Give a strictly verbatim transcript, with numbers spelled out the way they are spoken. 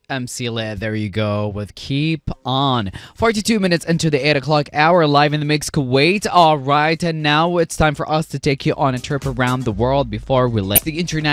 M C Lit, there you go, with Keep On. forty-two minutes into the eight o'clock hour, live in the mix, Kuwait. All right, and now it's time for us to take you on a trip around the world before we let the international